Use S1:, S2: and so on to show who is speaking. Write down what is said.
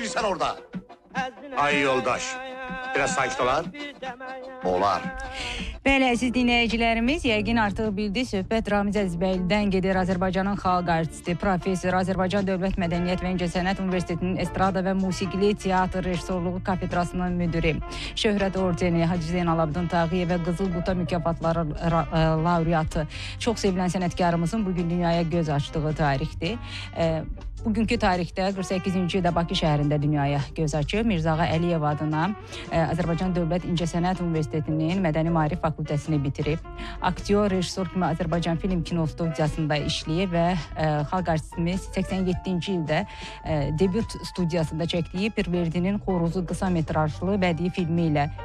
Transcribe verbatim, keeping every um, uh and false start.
S1: edirsən orada? Ay yoldaş, biraz sakit olar? Olar.
S2: Bəli, əziz dinləyicilərimiz, yəqin artıq bildi, söhbət Ramiz Əzizbəylidən gedir. Azərbaycanın xalq artisti, professor, Azərbaycan Dövlət Mədəniyyət və İncəsənət Universitetinin Estrada və Musiqili Teatr Rejissorluğu kafedrasının müdiri, Şöhrət Ordeni, Hacı Zeynalabdin Tağıyev və Qızıl Quta mükafatları laureatı, çox sevilən sənətkarımızın bugün dünyaya göz açdığı tarixdir. Bugünkü tarixdə qırx səkkizinci ildə Bakı şəhərində dünyaya göz açıb. Mirzağa Əliyev adına Azərbaycan Dövlət İncəsənət Universitetinin Mədəni Maarif fakültəsini bitirib. Aktyor, rejissor kimi Azərbaycan Film Kino Studiyasında işləyib və xalq artistimiz səksən yeddinci ildə debüt studiyasında çəkdiyi Pirverdinin Xoruzu qısa metrajlı bədii filmi ilə